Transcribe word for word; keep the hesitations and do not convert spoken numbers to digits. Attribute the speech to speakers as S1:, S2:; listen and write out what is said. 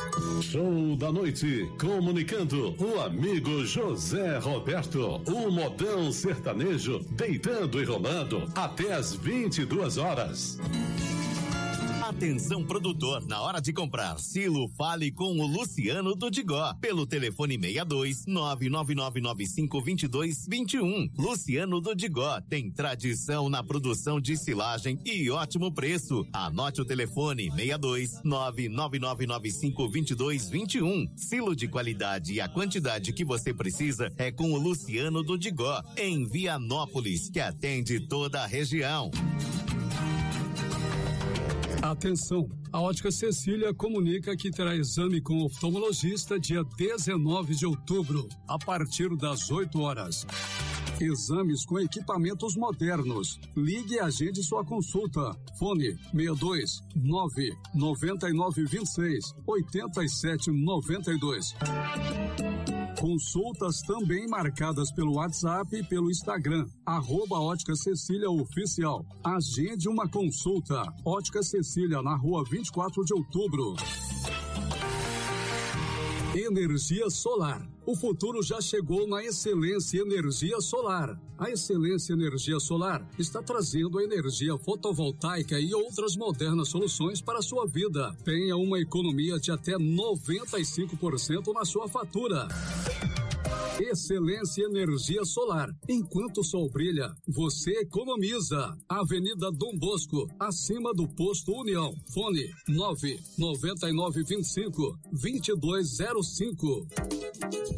S1: Show da noite, comunicando o amigo José Roberto, o modão sertanejo, deitando e rolando até as vinte e duas horas.
S2: Atenção produtor, na hora de comprar silo, fale com o Luciano do Digó, pelo telefone seis dois nove nove nove nove cinco dois dois dois um. Luciano do Digó tem tradição na produção de silagem e ótimo preço. Anote o telefone seis dois nove nove nove nove cinco dois dois dois um. Silo de qualidade e a quantidade que você precisa é com o Luciano do Digó, em Vianópolis, que atende toda a região.
S3: Atenção, a Ótica Cecília comunica que terá exame com oftalmologista dia dezenove de outubro, a partir das oito horas. Exames com equipamentos modernos. Ligue e agende sua consulta. Fone seis dois nove nove nove dois seis oito sete nove dois. Consultas também marcadas pelo WhatsApp e pelo Instagram, arroba Ótica Cecília Oficial. Agende uma consulta. Ótica Cecília, na rua vinte e quatro de outubro. Energia solar. O futuro já chegou na Excelência Energia Solar. A Excelência Energia Solar está trazendo a energia fotovoltaica e outras modernas soluções para a sua vida. Tenha uma economia de até noventa e cinco por cento na sua fatura. Excelência Energia Solar. Enquanto o sol brilha, você economiza. Avenida Dom Bosco, acima do Posto União. Fone nove nove nove dois cinco dois dois zero cinco.